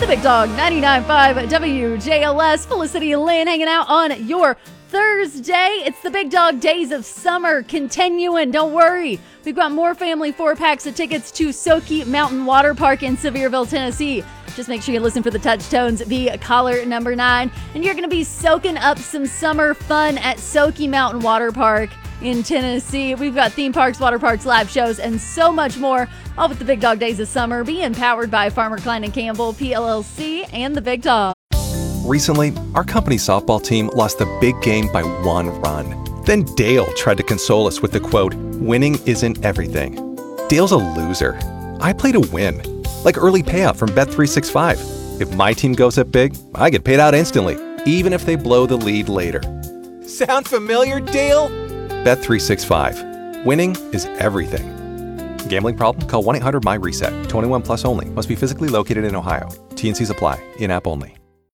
The Big Dog 99.5 WJLS. Felicity Lynn hanging out on your Thursday. It's the Big Dog Days of Summer continuing. Don't worry. We've got more family 4-packs of tickets to Soaky Mountain Water Park in Sevierville, Tennessee. Just make sure you listen for the touch tones, the caller number 9. And you're going to be soaking up some summer fun at Soaky Mountain Water Park in Tennessee. We've got theme parks, water parks, live shows, and so much more, all with the Big Dog Days of Summer, being powered by Farmer Klein & Campbell, PLLC, and the Big Dog. Recently, our company softball team lost the big game by 1 run. Then Dale tried to console us with the quote, "Winning isn't everything." Dale's a loser. I play to win. Like early payout from Bet365. If my team goes up big, I get paid out instantly, even if they blow the lead later. Sound familiar, Dale? Bet365. Winning is everything. Gambling problem? Call 1-800-MY-RESET. 21 plus only. Must be physically located in Ohio. T&Cs apply. In-app only.